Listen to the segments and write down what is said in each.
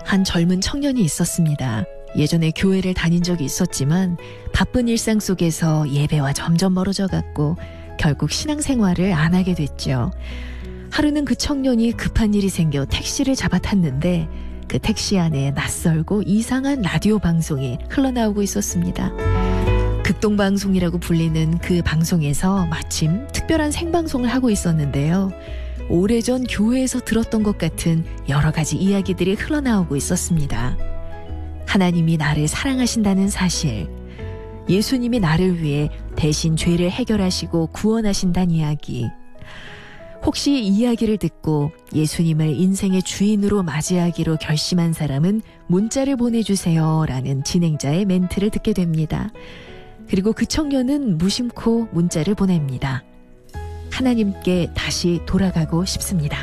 한 젊은 청년이 있었습니다. 예전에 교회를 다닌 적이 있었지만 바쁜 일상 속에서 예배와 점점 멀어져 갔고 결국 신앙생활을 안 하게 됐죠. 하루는 그 청년이 급한 일이 생겨 택시를 잡아 탔는데 그 택시 안에 낯설고 이상한 라디오 방송이 흘러나오고 있었습니다. 극동방송이라고 불리는 그 방송에서 마침 특별한 생방송을 하고 있었는데요. 오래전 교회에서 들었던 것 같은 여러 가지 이야기들이 흘러나오고 있었습니다. 하나님이 나를 사랑하신다는 사실, 예수님이 나를 위해 대신 죄를 해결하시고 구원하신다는 이야기, 혹시 이 이야기를 듣고 예수님을 인생의 주인으로 맞이하기로 결심한 사람은 문자를 보내주세요 라는 진행자의 멘트를 듣게 됩니다. 그리고 그 청년은 무심코 문자를 보냅니다. 하나님께 다시 돌아가고 싶습니다.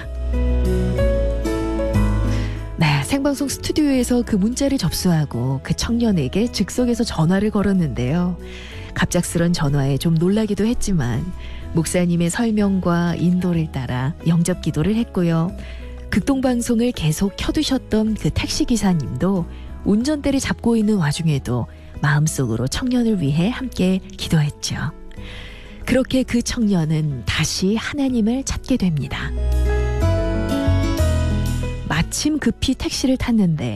네, 생방송 스튜디오에서 그 문자를 접수하고 그 청년에게 즉석에서 전화를 걸었는데요. 갑작스런 전화에 좀 놀라기도 했지만 목사님의 설명과 인도를 따라 영접 기도를 했고요. 극동방송을 계속 켜두셨던 그 택시기사님도 운전대를 잡고 있는 와중에도 마음속으로 청년을 위해 함께 기도했죠. 그렇게 그 청년은 다시 하나님을 찾게 됩니다. 마침 급히 택시를 탔는데